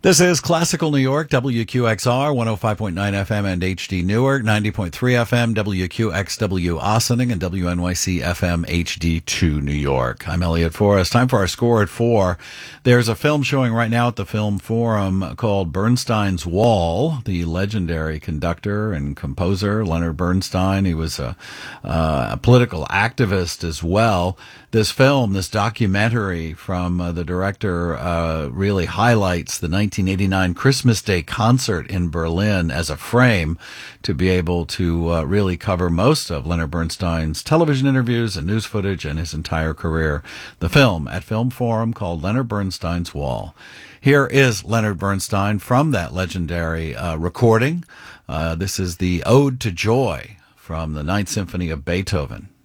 This is Classical New York, WQXR, 105.9 FM and HD Newark, 90.3 FM, WQXW Ossining, and WNYC FM HD2 New York. I'm Elliot Forrest. Time for our score at 4. There's a film showing right now at the Film Forum called Bernstein's Wall. The legendary conductor and composer Leonard Bernstein, he was a political activist as well. This film, this documentary from the director really highlights the 1989 Christmas Day concert in Berlin as a frame to be able to really cover most of Leonard Bernstein's television interviews and news footage and his entire career. The film at Film Forum called Leonard Bernstein's Wall. Here is Leonard Bernstein from that legendary recording. This is the Ode to Joy from the Ninth Symphony of Beethoven.